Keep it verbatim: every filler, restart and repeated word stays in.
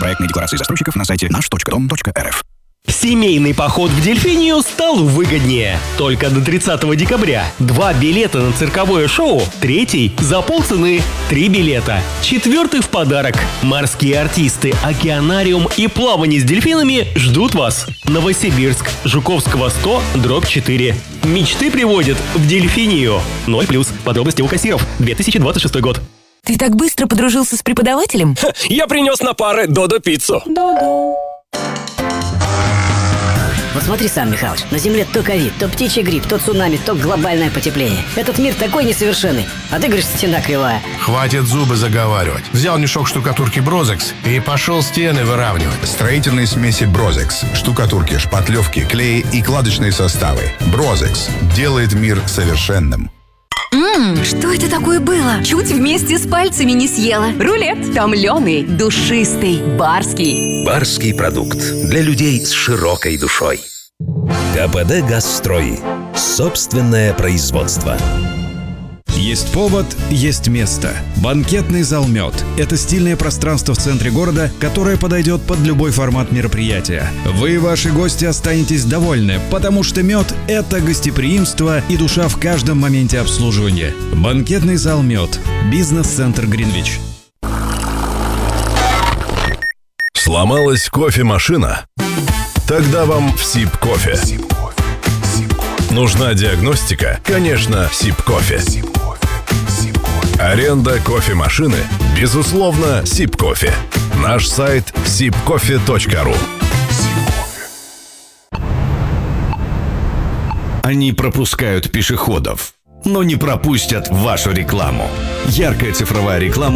Проектные декларации застройщиков на сайте наш точка дом точка эр эф. Семейный поход в Дельфинию стал выгоднее. Только до тридцатого декабря. Два билета на цирковое шоу. Третий за полцены. Три билета. Четвертый в подарок. Морские артисты, океанариум и плавание с дельфинами ждут вас. Новосибирск. Жуковского сто, дробь четыре. Мечты приводят в Дельфинию. ноль плюс. Подробности у кассиров. две тысячи двадцать шестой год. Ты так быстро подружился с преподавателем? Я принес на пары Додо-пиццу. Додо. Вот смотри сам, Михалыч, на Земле то ковид, то птичий грипп, то цунами, то глобальное потепление. Этот мир такой несовершенный, а ты говоришь, стена кривая. Хватит зубы заговаривать. Взял мешок штукатурки Брозекс и пошел стены выравнивать. Строительные смеси Брозекс. Штукатурки, шпатлевки, клей и кладочные составы. Брозекс делает мир совершенным. Ммм, что это такое было? Чуть вместе с пальцами не съела. Рулет томленый, душистый, барский. Барский продукт для людей с широкой душой. КПД «Газстрой». Собственное производство. Есть повод, есть место. Банкетный зал «Мед» — это стильное пространство в центре города, которое подойдет под любой формат мероприятия. Вы и ваши гости останетесь довольны, потому что «Мед» — это гостеприимство и душа в каждом моменте обслуживания. Банкетный зал «Мед». Бизнес-центр Гринвич. Сломалась кофемашина? Тогда вам в Сиб-кофе. Нужна диагностика? Конечно, Сиб-кофе. Аренда кофемашины? Безусловно, Сиб-кофе. Наш сайт сибкофе точка ру. Они пропускают пешеходов, но не пропустят вашу рекламу. Яркая цифровая реклама